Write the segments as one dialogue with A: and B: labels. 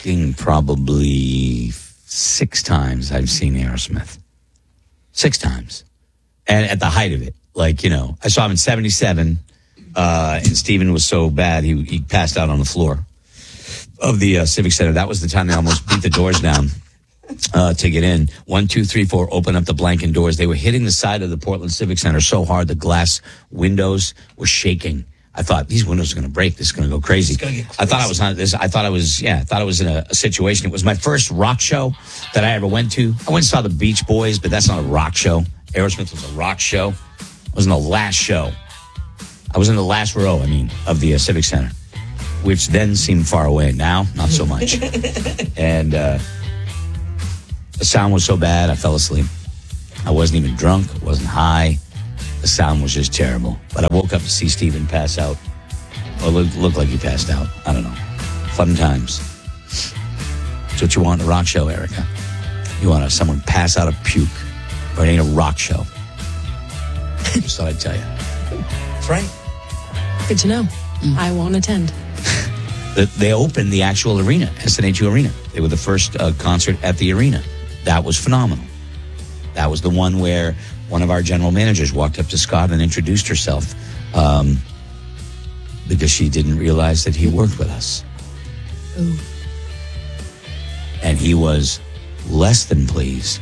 A: thinking probably 6 times I've seen Aerosmith. 6 times. And at the height of it. Like, you know, I saw him in 77, and Steven was so bad, he passed out on the floor of the Civic Center. That was the time they almost beat the doors down to get in. 1, 2, 3, 4, open up the blanking doors. They were hitting the side of the Portland Civic Center so hard the glass windows were shaking. I thought these windows are going to break. This is going to go crazy. I thought I was on this. I thought I was in a situation. It was my first rock show that I ever went to. I went and saw the Beach Boys, but that's not a rock show. Aerosmith was a rock show. I was in the last show. I was in the last row, of the Civic Center, which then seemed far away. Now, not so much. And the sound was so bad, I fell asleep. I wasn't even drunk. I wasn't high. The sound was just terrible. But I woke up to see Steven pass out. Or looked like he passed out. I don't know. Fun times. That's what you want in a rock show, Erica. You want someone pass out of puke. Or it ain't a rock show. Just thought I'd tell you.
B: That's right.
C: Good to know. I won't attend.
A: They opened the actual arena, SNHU Arena. They were the first concert at the arena. That was phenomenal. That was the one where one of our general managers walked up to Scott and introduced herself because she didn't realize that he worked with us.
C: Ooh.
A: And he was less than pleased.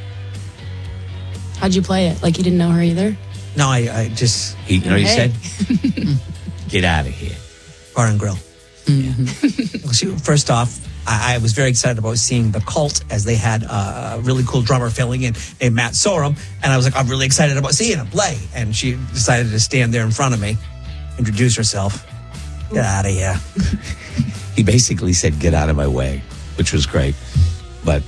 C: How'd you play it? Like you didn't know her either?
B: No, I just...
A: You know what he said? Get out of here.
B: Bar and Grill.
C: Mm-hmm.
B: Well, first off, I was very excited about seeing The Cult as they had a really cool drummer filling in named Matt Sorum. And I was like, I'm really excited about seeing him play. And she decided to stand there in front of me, introduce herself. Get out of here.
A: He basically said, get out of my way, which was great. But,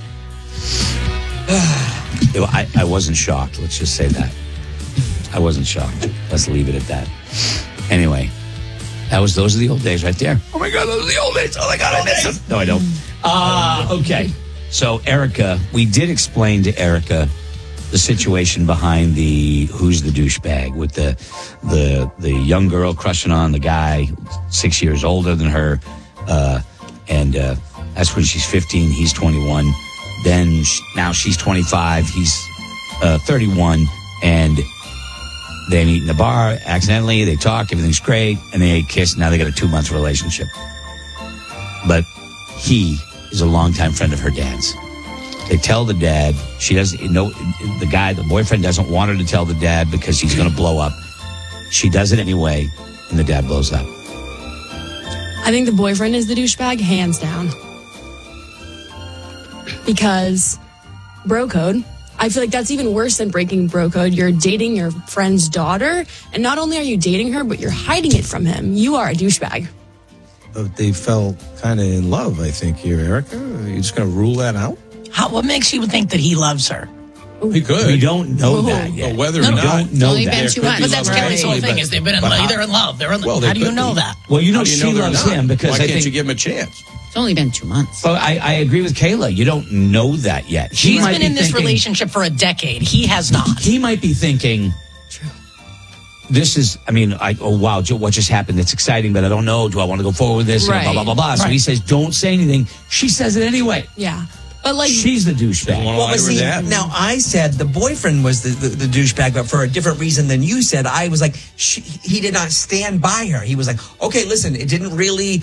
A: I wasn't shocked. Let's just say that. I wasn't shocked. Let's leave it at that. Anyway, those are the old days right there. Oh my God, those are the old days. Oh my God, I miss them. No, I don't. Okay. So Erica, we did explain to Erica the situation behind the who's the douchebag with the young girl crushing on the guy 6 years older than her, and that's when she's 15, he's 21. Then now she's 25, he's 31, and they meet in the bar accidentally. They talk, everything's great, and they kiss. Now they got a 2-month relationship. But he is a longtime friend of her dad's. They tell the dad. She doesn't know. The boyfriend doesn't want her to tell the dad because he's going to blow up. She does it anyway, and the dad blows up.
C: I think the boyfriend is the douchebag, hands down. Because bro code. I feel like that's even worse than breaking bro code. You're dating your friend's daughter, and not only are you dating her, but you're hiding it from him. You are a douchebag.
D: But they fell kind of in love, I think, here, Erica. Are you just going to rule that out?
E: What makes you think that he loves her?
D: He could.
A: We don't know that yet.
D: Whether
E: No,
D: or
E: no,
D: not.
A: don't know
F: only
A: that.
F: been 2 months.
E: But that's Kelly's whole thing is they've been in love. They're in love. They're in love. How do you know that?
A: Well,
D: How do you
A: she
D: know they're
A: loves
D: not?
A: him because
D: Why
A: I
D: can't
A: think
D: you give him a chance?
F: It's only been 2 months.
A: Well, I agree with Kayla. You don't know that yet.
E: She's been in this relationship for a decade. He has not.
A: He might be thinking, this is, oh, wow, what just happened? That's exciting, but I don't know. Do I want to go forward with this?
C: Right.
A: Blah, blah, blah, blah. So
E: Right.
A: he says, don't say anything. She says it anyway.
C: Yeah. But like,
A: She's the douchebag.
B: Well, but see, now I said the boyfriend was the douchebag, but for a different reason than you said. I was like, he did not stand by her. He was like, okay, listen, you didn't really,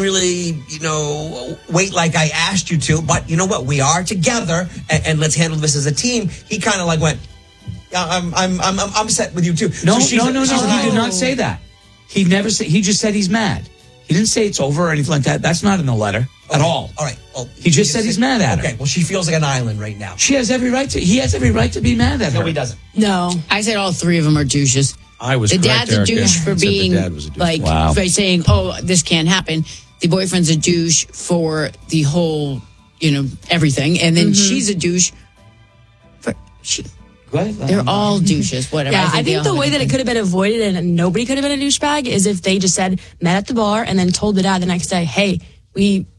B: wait like I asked you to, but you know what? We are together, and let's handle this as a team. He kind of like went, I'm upset with you too.
A: No,
B: So
A: no. He did not say that. He never said. He just said he's mad. He didn't say it's over or anything like that. That's not in the letter at all.
B: All right. Well,
A: He just said he's mad at her.
B: Okay. Well, she feels like an island right now.
A: He has every right to be mad at her.
B: No, he doesn't.
C: no.
F: I said all 3 of them are douches.
D: I was
F: The
D: correct,
F: dad's a
D: Erica.
F: douche for
D: I said the
F: being
D: dad was a douche.
F: like
A: Wow.
F: by saying, "Oh, this can't happen." The boyfriend's a douche for the whole, everything, and then she's a douche for
A: Go ahead.
F: They're all douches. Whatever.
C: Yeah, I
F: they
C: think the
F: all
C: way
F: have
C: that it could have been avoided and nobody could have been a douchebag is if they just said, met at the bar, and then told the dad the next day, hey, we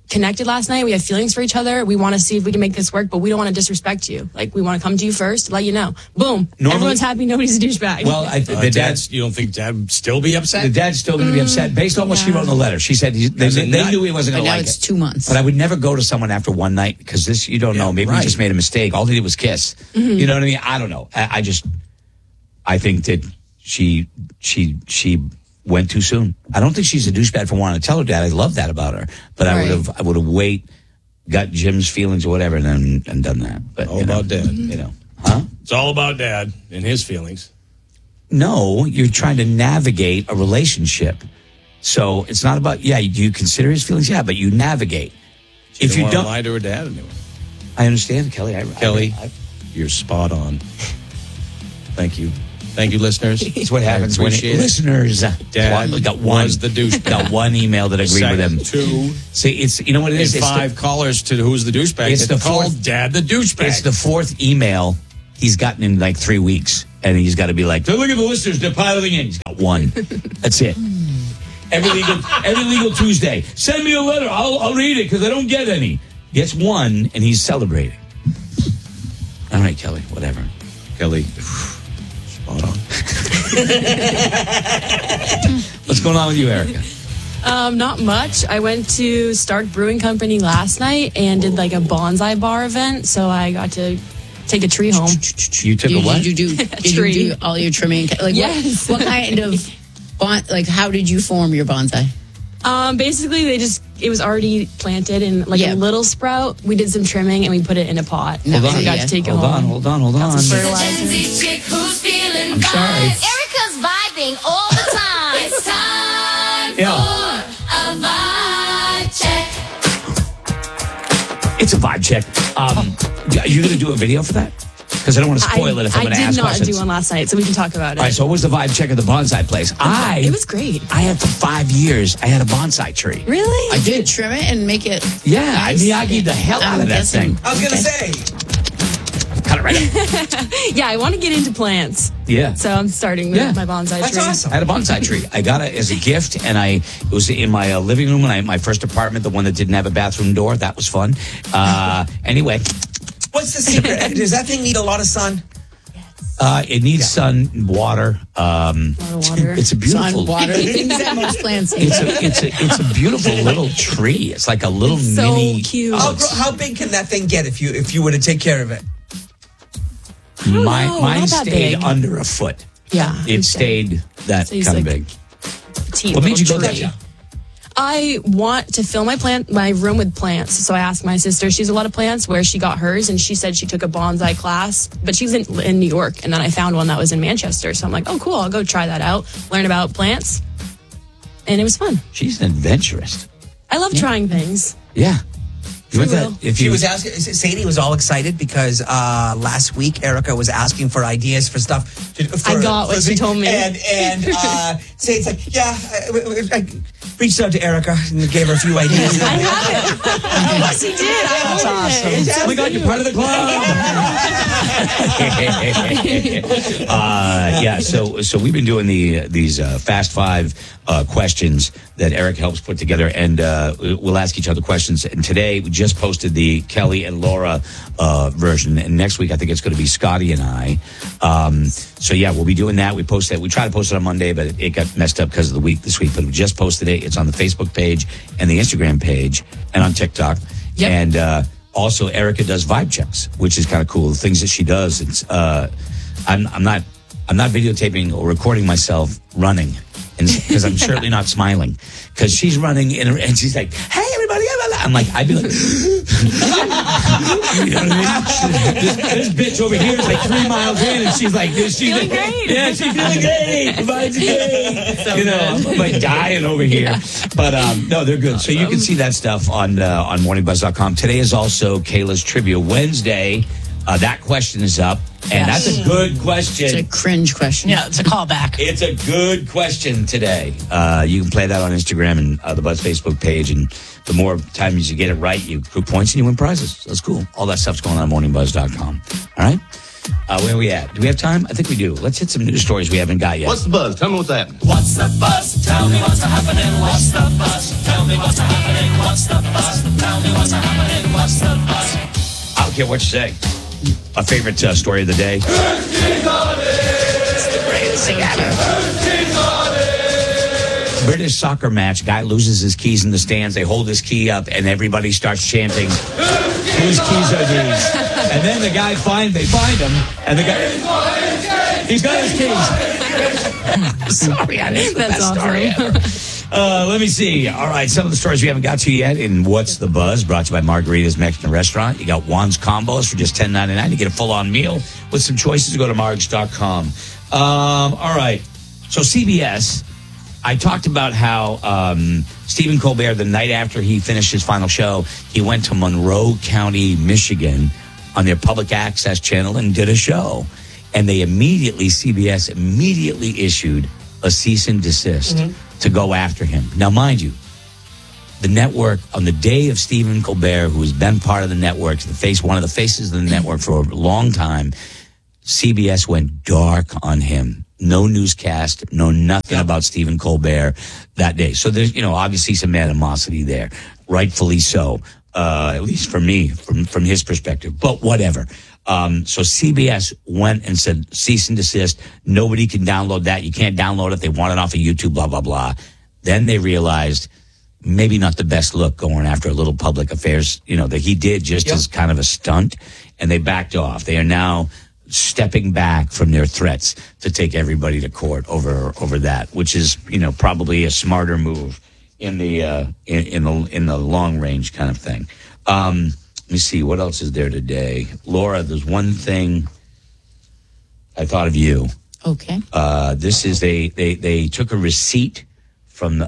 C: connected last night. We have feelings for each other. We want to see if we can make this work, but we don't want to disrespect you. Like, we want to come to you first, let you know. Boom. Everyone's happy. Nobody's a douchebag.
A: Well,
D: you don't think Dad would still be upset?
A: The dad's still going to be upset based on what she wrote in the letter. She said they knew he wasn't going to like it.
F: Now it's 2 months.
A: But I would never go to someone after one night because this, you don't know. Maybe he just made a mistake. All he did was kiss. You know what I mean? I don't know. I think that she went too soon. I don't think she's a douchebag for wanting to tell her dad. I love that about her. But I would have got Jim's feelings or whatever and done that. But
D: all about Dad.
A: You know. Huh?
D: It's all about Dad and his feelings.
A: No, you're trying to navigate a relationship. So it's not about, do you consider his feelings? Yeah, but you navigate.
D: If you don't lie to her dad anyway.
A: I understand, Kelly.
D: Kelly, you're spot on. Thank you. Thank you, listeners.
A: It's what happens when listeners got one email that agreed with him.
D: 2.
A: See, it's, you know what it is?
D: It's 5 callers to Who's the Douchebag.
A: It's the
D: called Dad the Douchebag.
A: It's the 4th email he's gotten in like 3 weeks. And he's got to be like, look at the listeners, they're piling in. He's got 1. That's it. Every legal Tuesday. Send me a letter. I'll read it because I don't get any. Gets 1 and he's celebrating. All right, Kelly, whatever.
D: Kelly, spot on.
A: What's going on with you, Erica?
C: Not much. I went to Stark Brewing Company last night and did like a bonsai bar event. So I got to take a tree home.
A: You took a what?
F: Did you do all your trimming? Like,
C: yes.
F: What kind of how did you form your bonsai?
C: Basically, it was already planted in like a little sprout. We did some trimming and we put it in a pot.
A: Hold on.
C: So we got to take it home.
A: Hold on.
C: Got some fertilizer.
G: Gen Z chick who's feeling
A: I'm sorry.
G: Erica's vibing all the time. It's time for a vibe check.
A: It's a vibe check. Are you going to do a video for that? Because I don't want to spoil it if I'm going to ask questions.
C: I did not do one last night, so we can talk about it.
A: All right, so what was the vibe check of the bonsai place?
C: It was great.
A: I had for 5 years, I had a bonsai tree.
C: Really?
F: I did trim it and make it.
A: Yeah,
F: nice.
A: I Miyagi the hell out of that thing.
B: I was going to say.
A: Cut it right up.
C: Yeah, I want to get into plants.
A: Yeah.
C: So I'm starting with my bonsai tree.
B: That's awesome.
A: I had a bonsai tree. I got it as a gift, and it was in my living room when my first apartment, the one that didn't have a bathroom door. That was fun. Anyway.
B: What's the secret? Does that thing need a lot of sun?
A: It needs sun, water.
C: A lot of water.
A: It's a beautiful
F: Sun, water, things that most plants need.
A: It's a beautiful little tree. It's like a little
C: so
A: mini.
C: cute.
B: How big can that thing get if you were to take care of it?
A: Mine
C: not that
A: stayed
C: big.
A: under a foot.
C: Yeah.
A: It stayed that
C: he's
A: kind of
C: like
A: big.
C: Petite
A: What made you go
C: little
A: that
C: tree.
A: job?
C: I want to fill my room with plants. So I asked my sister, she's a lot of plants, where she got hers, and she said she took a bonsai class, but she's in New York, and then I found one that was in Manchester. So I'm like, oh, cool, I'll go try that out, learn about plants, and it was fun.
A: She's an adventurist.
C: I love trying things.
A: Yeah. You went
C: will.
A: that, if
B: She
A: you
B: was asking. Sadie was all excited because last week Erica was asking for ideas for stuff.
C: I got what she told me.
B: and Sadie's like, I reached out to Erica and gave her a few ideas.
C: I have it. Yes, he did. I ordered it.
A: oh my God, you're part of the club. So we've been doing these Fast Five questions that Eric helps put together, and we'll ask each other questions. And today we just posted the Kelly and Laura version, and next week I think it's going to be Scotty and I. So yeah, we'll be doing that. We post that. We try to post it on Monday, but it got messed up because of the week this week. But we just posted it. It's on the Facebook page and the Instagram page and on TikTok.
C: Yep.
A: And also Erica does vibe checks, which is kind of cool. The things that she does. It's I'm not videotaping or recording myself running, because I'm certainly not smiling, because she's running and she's like, "Hey everybody!" I'm like, I'd be like, you know what I mean? This bitch over here is like 3 miles in, and she's like,
C: Feeling great.
A: Yeah, she's feeling great. Vibe's great. I'm like dying over here. But no, they're good. So you can see that stuff on morningbuzz.com. Today is also Kayla's Trivia Wednesday. That question is up, and that's a good question.
F: It's a cringe question.
E: Yeah, it's a callback.
A: It's a good question today. You can play that on Instagram and the Buzz Facebook page, and the more times you get it right, you accrue points and you win prizes. That's cool. All that stuff's going on morningbuzz.com. All right? Where are we at? Do we have time? I think we do. Let's hit some news stories we haven't got yet.
H: What's the buzz? Tell me what's happening.
I: What's the buzz? Tell me what's happening. What's the buzz? Tell me what's happening. What's the buzz?
A: care what you say. My favorite story of the day. It's the greatest thing ever. British soccer match. Guy loses his keys in the stands. They hold his key up, and everybody starts chanting, "Whose keys are these?" And then the guy they find him, and the guy, he's got his keys. Sorry, I didn't.
C: That's awesome.
A: Story ever. Let me see. All right, some of the stories we haven't got to yet in What's the Buzz, brought to you by Margarita's Mexican Restaurant. You got Juan's Combos for just $10.99. You get a full-on meal with some choices. Go to margs.com. All right, so CBS, I talked about how Stephen Colbert, the night after he finished his final show, he went to Monroe County, Michigan, on their public access channel and did a show. And CBS immediately issued a cease and desist to go after him. Now, mind you, the network, on the day of Stephen Colbert, who has been part of the network, one of the faces of the network for a long time, CBS went dark on him. No newscast, no nothing about Stephen Colbert that day. So there's, obviously some animosity there, rightfully so, at least for me, from his perspective. But whatever. So CBS went and said, cease and desist. Nobody can download that. You can't download it. They want it off of YouTube, blah, blah, blah. Then they realized maybe not the best look going after a little public affairs, that he did just as kind of a stunt, and they backed off. They are now stepping back from their threats to take everybody to court over that, which is, probably a smarter move in the long range kind of thing. Let me see, what else is there today? Laura, there's one thing I thought of you.
F: Okay.
A: This is they took a receipt from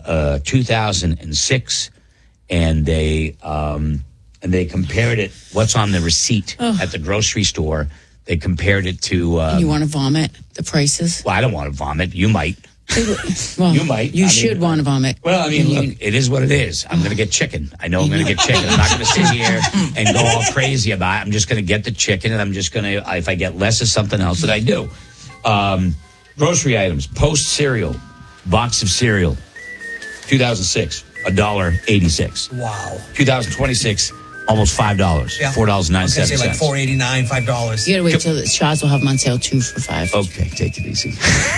A: 2006, and they compared it. What's on the receipt at the grocery store? They compared it to.
F: You want to vomit the prices?
A: Well, I don't want to vomit. You might.
F: Well,
A: you might.
F: You should want to vomit.
A: Well, look, it is what it is. I'm going to get chicken. I know I'm going to get chicken. I'm not going to sit here and go all crazy about it. I'm just going to get the chicken, and I'm just going to, if I get less of something else that I do. Grocery items, Post cereal, box of cereal, 2006, $1.86.
B: Wow.
A: 2026, almost $5.
B: Yeah.
A: $4.97.
B: Say like $4.89, $5.
F: You gotta wait till the shots will have them on sale 2 for $5.
A: Okay, take it easy.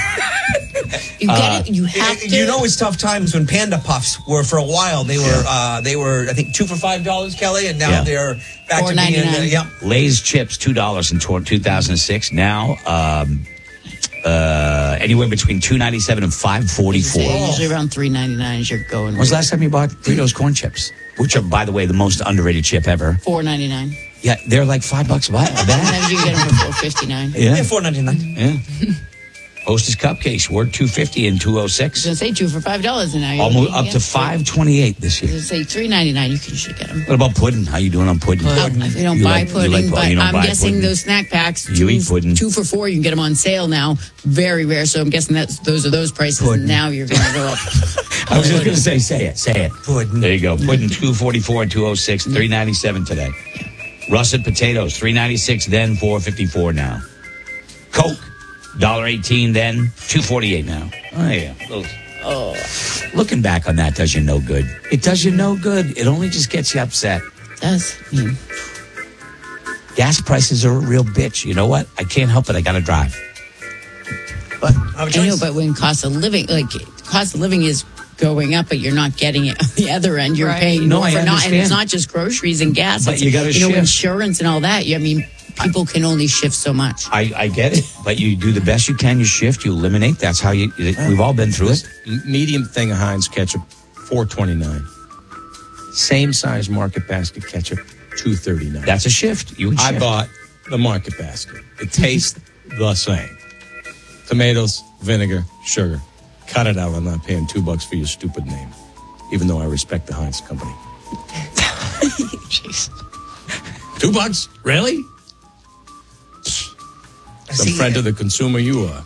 F: You get it. You have to.
B: It's tough times when Panda Puffs were, for a while, they were I think 2 for $5, Kelly, and now they're back to being
F: $4.99.
A: Lay's chips, $2 in 2006. Now, anywhere between $2.97 and $5.44.
F: Usually around $3.99 as you're going.
A: When was the last time you bought Fritos corn chips? Which are, by the way, the most underrated chip ever.
F: $4.99.
A: Yeah, they're like $5 a bag.
F: Sometimes you can get them for $4.59.
A: Yeah,
B: $4.99.
A: Yeah. Hostess cupcakes were $2.50 and $2.06.
F: I was gonna say 2 for $5, and now
A: almost up to $5.28 this year.
F: I was gonna say $3.99. You should get them.
A: What about pudding? How you doing on pudding?
F: We don't buy pudding, but I'm guessing those snack packs.
A: You eat pudding.
F: 2 for $4. You can get them on sale now. Very rare. So I'm guessing those are those prices.
B: Pudding.
F: And now you're going to go up.
A: I was just going to say it.
B: Pudding.
A: There you go. Pudding, $2.44 and $2.06, $3.97 today. Russet potatoes, $3.96 then, $4.54 now. Coke, $1.18 then, $2.48 now. Oh, yeah. Looking back on that does you no good. It does you no good. It only just gets you upset.
F: It does.
A: Gas prices are a real bitch. You know what? I can't help it. I got to drive.
B: But
F: I know, but when cost of living is going up, but you're not getting it on the other end. You're paying more for not, and it's not just groceries and gas.
A: But
F: it's,
A: you got to shift.
F: Insurance and all that. People can only shift so much.
A: I get it, but you do the best you can. You shift, you eliminate. That's how we've all been through it.
D: Medium thing of Heinz ketchup, $4.29. Same size market basket ketchup, $2.39.
A: That's a shift. You would shift.
D: I bought the market basket. It tastes the same. Tomatoes, vinegar, sugar. Cut it out. I'm not paying $2 for your stupid name, even though I respect the Heinz company.
A: Jeez.
D: $2? Really? Some friend of the consumer you are.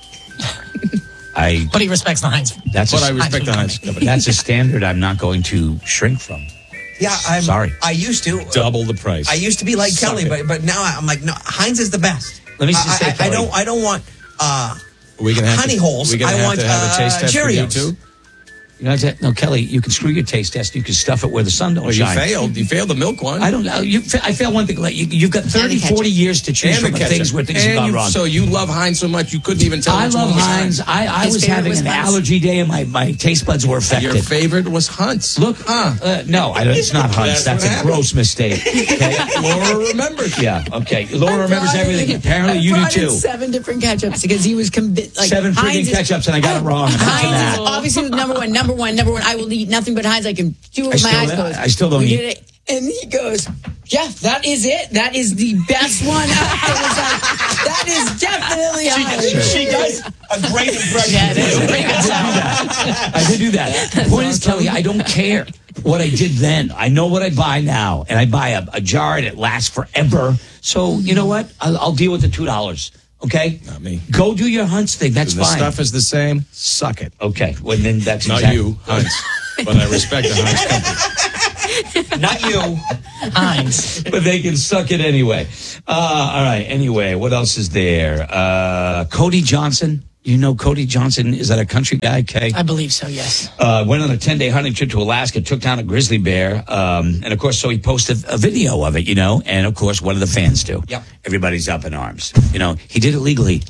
E: But he respects the Heinz.
D: I respect the Heinz company.
A: That's a standard I'm not going to shrink from.
B: Yeah, I'm
A: sorry.
B: I used to
D: double the price.
B: I used to be like Kelly, but now I'm like, no, Heinz is the best.
A: Let me just say,
B: I don't want
D: we gonna have
B: honey holes.
D: We're gonna
B: I want
D: have a taste test
B: Cheerios.
D: for you too.
A: You know, no, Kelly, you can screw your taste test. You can stuff it where the sun don't
D: Well, you
A: shine.
D: failed. You failed the milk one.
A: I don't know. I failed one thing. Like, you've got 30, 40 years to choose from things where things have gone wrong.
D: So you love Heinz so much you couldn't even tell.
A: I love Heinz. I was having an allergy day and my taste buds were affected.
D: Your favorite was Hunt's.
A: Look, no, it's not Hunt's. That's a gross mistake. Okay?
D: Laura remembers.
A: Yeah, okay. Laura remembers everything. Apparently you do too.
F: 7 different ketchups because he was convinced. Like,
A: 7 freaking ketchups and I got it wrong.
F: Heinz is obviously number one. I will eat nothing but Heinz. I can do it with my eyes closed.
A: I still don't
F: We
A: eat.
F: did it. And he goes, Jeff, that is it. That is the best one. I was like, that is definitely Heinz.
B: She does a great impression.
E: Yeah, it is. Pretty good sound.
A: I did do that. The point is, Kelly, I don't care what I did then. I know what I buy now, and I buy a jar and it lasts forever. So you know what? I'll deal with the $2. Okay,
D: not me.
A: Go do your Hunt's thing. That's
D: the
A: fine.
D: The stuff is the same. Suck it.
A: Okay, well then that's
D: not you, Heinz. But I respect the Heinz company.
B: Not you,
E: Heinz.
A: But they can suck it anyway. All right. Anyway, what else is there? Cody Johnson. You know Cody Johnson? Is that a country guy, Kay?
E: I believe so, yes.
A: Went on a 10-day hunting trip to Alaska, took down a grizzly bear. And, of course, so he posted a video of it, And, of course, what do the fans do?
B: Yep.
A: Everybody's up in arms. He did it legally.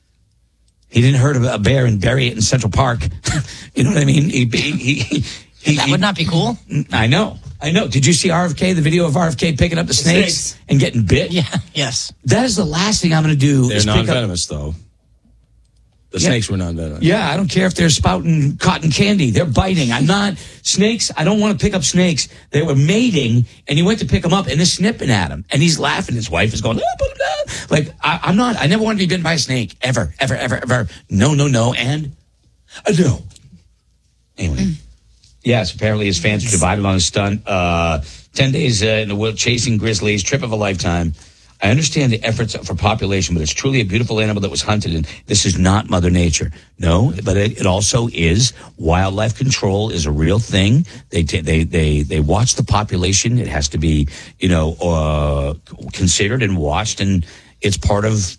A: He didn't hurt a bear and bury it in Central Park. You know what I mean?
E: That would not be cool.
A: I know. Did you see RFK, the video of RFK picking up the snakes and getting bit?
E: Yeah, yes.
A: That is the last thing I'm going to do.
D: They're non-venomous, though. The snakes were non-venomous.
A: Yeah, I don't care if they're spouting cotton candy. They're biting. Snakes, I don't want to pick up snakes. They were mating, and he went to pick them up, and they're snipping at him. And he's laughing. His wife is going, like, I never want to be bitten by a snake. Ever. No, and no. Anyway. Yes, apparently his fans are divided on his stunt. 10 days in the woods chasing grizzlies, trip of a lifetime. I understand the efforts for population, but it's truly a beautiful animal that was hunted, and this is not Mother Nature. No, but it also is. Wildlife control is a real thing. They watch the population. It has to be, considered and watched, and it's part of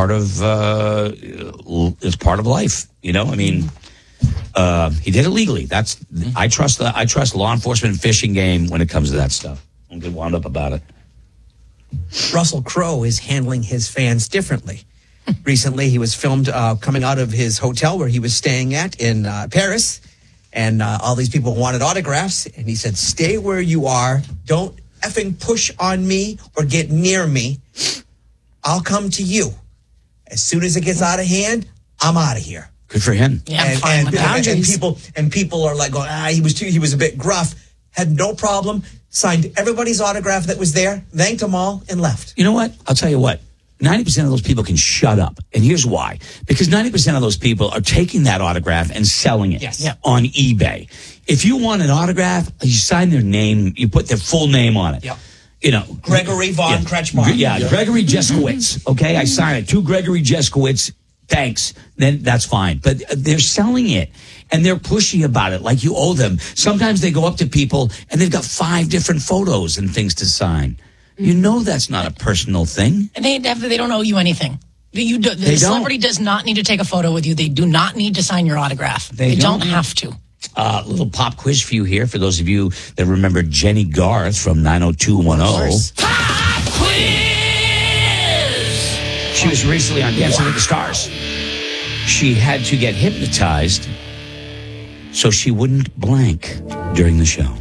A: life. I mean. He did it legally. I trust law enforcement and fish and game when it comes to that stuff. Don't get wound up about it.
B: Russell Crowe is handling his fans differently. Recently, he was filmed coming out of his hotel where he was staying at in Paris, and all these people wanted autographs, and he said, "Stay where you are. Don't effing push on me or get near me. I'll come to you. As soon as it gets out of hand, I'm out of here."
A: Good for him.
E: Yeah, I'm fine with boundaries.
B: And people are like going, he was a bit gruff. Had no problem. Signed everybody's autograph that was there. Thanked them all and left.
A: You know what? I'll tell you what. 90% of those people can shut up. And here's why. Because 90% of those people are taking that autograph and selling it on eBay. If you want an autograph, you sign their name, you put their full name on it.
B: Yep. Gregory Von Kretschmar.
A: Gregory Jeskowitz. Okay, I sign it. To Gregory Jeskowitz. Thanks. Then that's fine. But they're selling it. And they're pushy about it like you owe them. Sometimes they go up to people and they've got 5 different photos and things to sign. You know that's not a personal thing.
E: And they don't owe you anything. The celebrity does not need to take a photo with you. They do not need to sign your autograph. They don't have to.
A: Little pop quiz for you here. For those of you that remember Jenny Garth from 90210.
E: Pop quiz!
A: She was recently on Dancing with the Stars. She had to get hypnotized so she wouldn't blank during the show.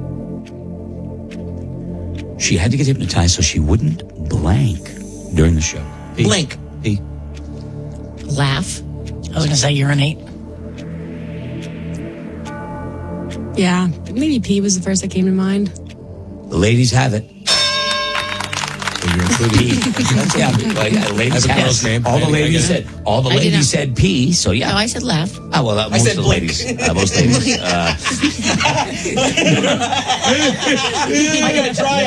A: She had to get hypnotized so she wouldn't blank during the show.
B: Blink.
F: Laugh.
E: I was going to say urinate.
C: Yeah, maybe pee was the first that came to mind.
A: The ladies have it. Ladies have it. All the ladies said. All the ladies said pee. So yeah.
F: No, I said laugh.
A: Oh well, most of the ladies. Most ladies.
B: I got a dry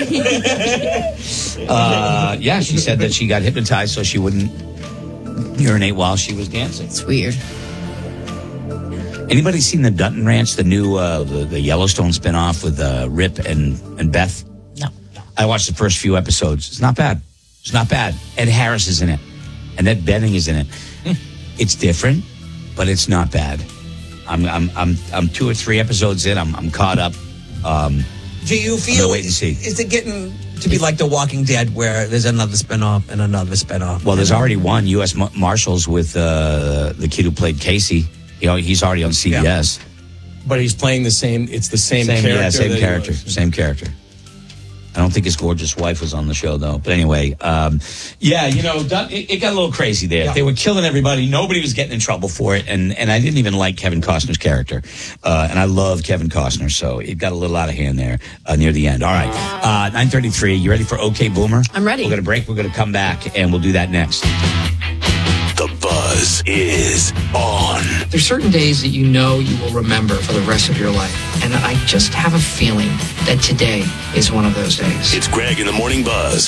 B: eye.
A: Yeah, she said that she got hypnotized so she wouldn't urinate while she was dancing.
F: It's weird.
A: Anybody seen the Dutton Ranch, the new the Yellowstone spinoff with Rip and Beth?
E: No.
A: I watched the first few episodes. It's not bad. Ed Harris is in it. Annette Bening is in it. It's different, but it's not bad. I'm 2 or 3 episodes in. I'm caught up.
B: Do you
A: I'm
B: feel
A: gonna wait and see.
B: Is it getting to be like The Walking Dead, where there's another spinoff and another spinoff?
A: Well, there's already one U.S. Marshals with the kid who played Casey. He's already on CBS.
D: But he's playing the same. It's the same character.
A: Yeah, same
D: that he
A: character.
D: was.
A: Same character. I don't think his gorgeous wife was on the show, though. But anyway, yeah, it got a little crazy there.
B: Yeah.
A: They were killing everybody. Nobody was getting in trouble for it. And I didn't even like Kevin Costner's character. And I love Kevin Costner, so it got a little out of hand there near the end. All right, 9:33. You ready for OK Boomer?
C: I'm ready.
A: We're going to break. We're going to come back, and we'll do that next.
H: The buzz is on.
I: There's certain days that you know you will remember for the rest of your life. And I just have a feeling that today is one of those days.
H: It's Greg in the Morning Buzz.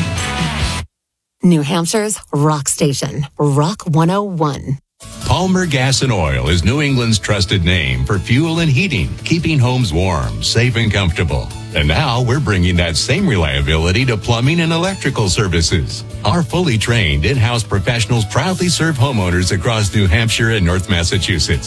J: New Hampshire's rock station, Rock 101.
K: Palmer Gas and Oil is New England's trusted name for fuel and heating, keeping homes warm, safe, and comfortable. And now we're bringing that same reliability to plumbing and electrical services. Our fully trained in-house professionals proudly serve homeowners across New Hampshire and North Massachusetts.